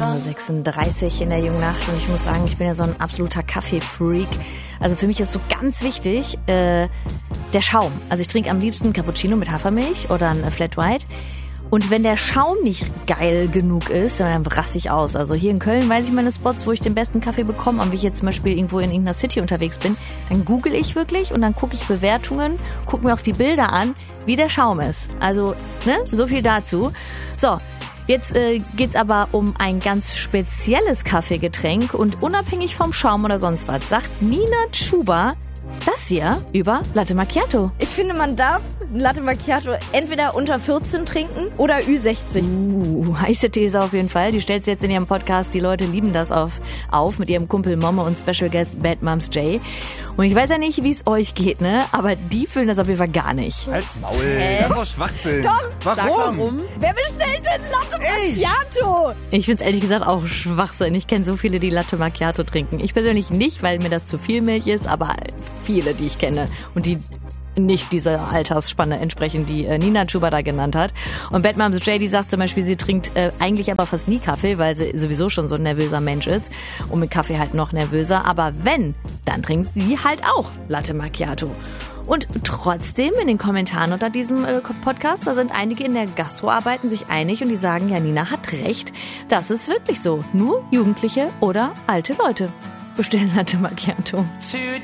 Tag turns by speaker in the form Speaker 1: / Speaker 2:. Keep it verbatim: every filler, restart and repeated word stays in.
Speaker 1: neun Uhr sechsunddreißig in der jungen Nacht und ich muss sagen, ich bin ja so ein absoluter Kaffee-Freak. Also für mich ist so ganz wichtig äh, der Schaum. Also ich trinke am liebsten Cappuccino mit Hafermilch oder ein Flat White. Und wenn der Schaum nicht geil genug ist, dann raste ich aus. Also hier in Köln weiß ich meine Spots, wo ich den besten Kaffee bekomme. Und wenn ich jetzt zum Beispiel irgendwo in irgendeiner City unterwegs bin, dann google ich wirklich und dann gucke ich Bewertungen, gucke mir auch die Bilder an, wie der Schaum ist. Also, ne, so viel dazu. So, jetzt äh, geht's aber um ein ganz spezielles Kaffeegetränk. Und unabhängig vom Schaum oder sonst was, sagt Nina Chuba das hier über Latte Macchiato.
Speaker 2: Ich finde, man darf Latte Macchiato entweder unter vierzehn trinken oder Ü sechzig.
Speaker 1: Uh, heiße These auf jeden Fall. Die stellt sie jetzt in ihrem Podcast. Die Leute lieben das auf, auf mit ihrem Kumpel Momme und Special Guest Bad Moms Jay. Und ich weiß ja nicht, wie es euch geht, ne? Aber die fühlen das auf jeden Fall gar nicht.
Speaker 3: Halt's Maul,
Speaker 2: Hä?
Speaker 3: das ist doch Schwachsinn.
Speaker 2: Tom,
Speaker 3: warum?
Speaker 2: sag warum? Wer bestellt denn Latte Macchiato?
Speaker 1: Ich finde es ehrlich gesagt auch Schwachsinn. Ich kenne so viele, die Latte Macchiato trinken. Ich persönlich nicht, weil mir das zu viel Milch ist, aber viele, die ich kenne und die nicht dieser Altersspanne entsprechen, die äh, Nina Chuba da genannt hat. Und Bad Moms Jay, die sagt zum Beispiel, sie trinkt äh, eigentlich aber fast nie Kaffee, weil sie sowieso schon so ein nervöser Mensch ist und mit Kaffee halt noch nervöser. Aber wenn, dann trinkt sie halt auch Latte Macchiato. Und trotzdem in den Kommentaren unter diesem äh, Podcast, da sind einige in der Gastroarbeiten sich einig und die sagen, ja, Nina hat recht, das ist wirklich so. Nur Jugendliche oder alte Leute bestellen Latte Macchiato.